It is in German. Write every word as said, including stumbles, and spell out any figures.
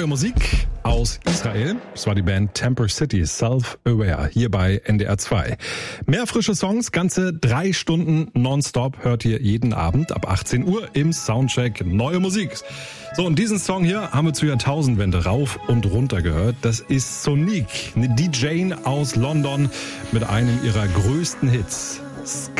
Musik aus Israel. Das war die Band Temper City, Self-Aware, hier bei N D R zwei. Mehr frische Songs, ganze drei Stunden nonstop hört ihr jeden Abend ab achtzehn Uhr im Soundcheck Neue Musik. So, und diesen Song hier haben wir zur Jahrtausendwende rauf und runter gehört. Das ist Sonique, eine D J aus London mit einem ihrer größten Hits.